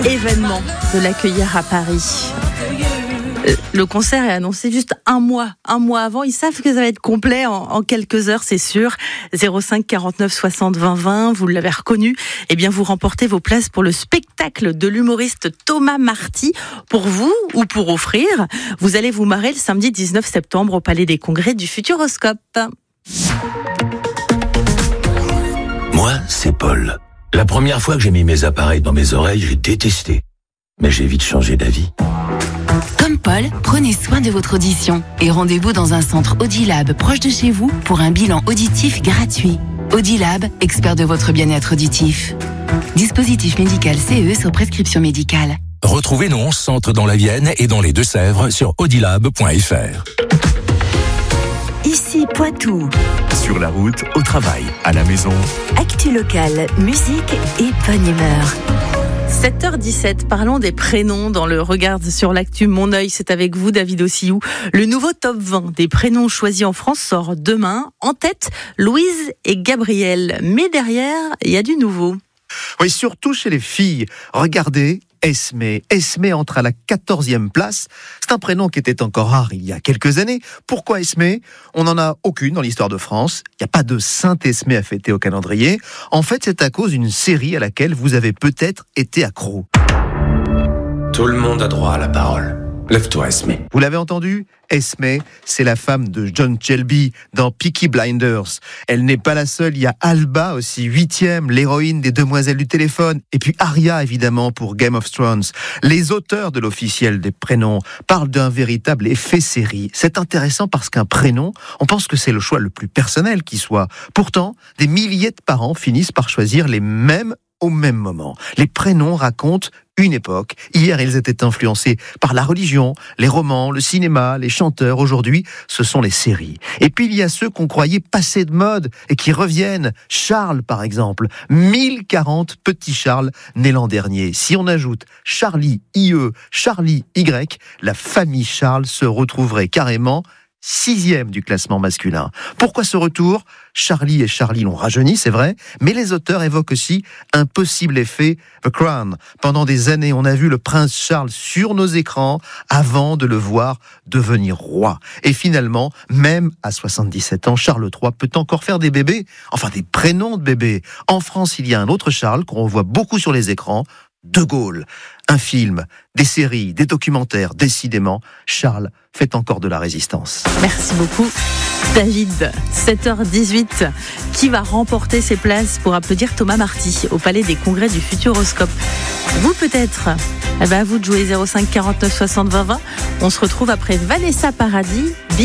événement de l'accueillir à Paris. Le concert est annoncé juste un mois avant. Ils savent que ça va être complet en quelques heures, c'est sûr. 05 49 60 20 20, vous l'avez reconnu. Eh bien, vous remportez vos places pour le spectacle de l'humoriste Thomas Marty. Pour vous ou pour offrir, vous allez vous marrer le samedi 19 septembre au Palais des Congrès du Futuroscope. Moi, c'est Paul. La première fois que j'ai mis mes appareils dans mes oreilles, j'ai détesté. Mais j'ai vite changé d'avis. Comme Paul, prenez soin de votre audition et rendez-vous dans un centre Audilab proche de chez vous pour un bilan auditif gratuit. Audilab, expert de votre bien-être auditif. Dispositif médical CE sur prescription médicale. Retrouvez nos 11 centres dans la Vienne et dans les Deux-Sèvres sur audilab.fr. Ici Poitou. Sur la route, au travail, à la maison. Actu locale, musique et bonne humeur. 7h17, parlons des prénoms dans le Regarde sur l'actu Mon Oeil, c'est avec vous David Ossiou. Le nouveau top 20 des prénoms choisis en France sort demain. En tête, Louise et Gabriel. Mais derrière, il y a du nouveau. Oui, surtout chez les filles. Regardez, Esmé. Esmé entre à la 14e place. C'est un prénom qui était encore rare il y a quelques années. Pourquoi Esmé ? On n'en a aucune dans l'histoire de France. Il n'y a pas de Sainte Esmé à fêter au calendrier. En fait, c'est à cause d'une série à laquelle vous avez peut-être été accro. Tout le monde a droit à la parole. Lève-toi, Esmé. Vous l'avez entendu ? Esmé, c'est la femme de John Shelby dans Peaky Blinders. Elle n'est pas la seule, il y a Alba aussi, 8e, l'héroïne des Demoiselles du téléphone. Et puis Arya, évidemment, pour Game of Thrones. Les auteurs de l'officiel des prénoms parlent d'un véritable effet série. C'est intéressant parce qu'un prénom, on pense que c'est le choix le plus personnel qui soit. Pourtant, des milliers de parents finissent par choisir les mêmes au même moment. Les prénoms racontent une époque. Hier, ils étaient influencés par la religion, les romans, le cinéma, les chanteurs. Aujourd'hui, ce sont les séries. Et puis, il y a ceux qu'on croyait passés de mode et qui reviennent. Charles, par exemple. 1040 petits Charles nés l'an dernier. Si on ajoute Charlie IE, Charlie Y, la famille Charles se retrouverait carrément 6e du classement masculin. Pourquoi ce retour ? Charlie et Charlie l'ont rajeuni, c'est vrai, mais les auteurs évoquent aussi un possible effet The Crown. Pendant des années, on a vu le prince Charles sur nos écrans avant de le voir devenir roi. Et finalement, même à 77 ans, Charles III peut encore faire des bébés, enfin des prénoms de bébés. En France, il y a un autre Charles qu'on revoit beaucoup sur les écrans, De Gaulle. Un film, des séries, des documentaires, décidément, Charles fait encore de la résistance. Merci beaucoup David. 7h18, qui va remporter ses places pour applaudir Thomas Marty au Palais des Congrès du Futuroscope ? Vous peut-être. À vous de jouer 05 49 60 20 20. On se retrouve après Vanessa Paradis.